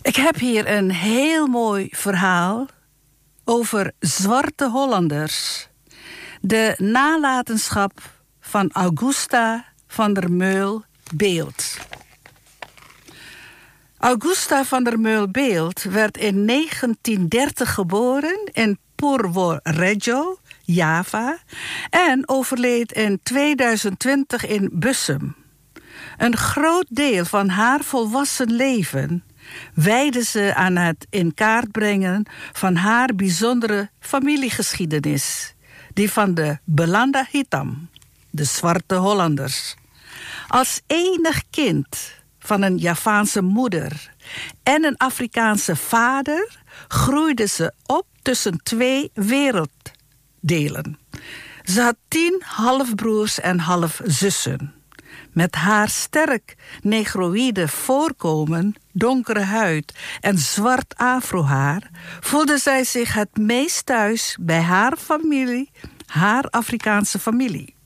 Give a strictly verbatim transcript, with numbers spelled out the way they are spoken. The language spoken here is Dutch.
Ik heb hier een heel mooi verhaal over zwarte Hollanders. De nalatenschap van Augusta van der Meulen-Beeld. Augusta van der Meulen-Beeld werd in negentien dertig geboren in Purwo Rejo, Java, en overleed in tweeduizend twintig in Bussum. Een groot deel van haar volwassen leven wijdde ze aan het in kaart brengen van haar bijzondere familiegeschiedenis, die van de Belanda Hitam, de zwarte Hollanders. Als enig kind van een Javaanse moeder en een Afrikaanse vader groeide ze op tussen twee werelddelen. Ze had tien halfbroers en halfzussen. Met haar sterk negroïde voorkomen, donkere huid en zwart afrohaar voelde zij zich het meest thuis bij haar familie, haar Afrikaanse familie.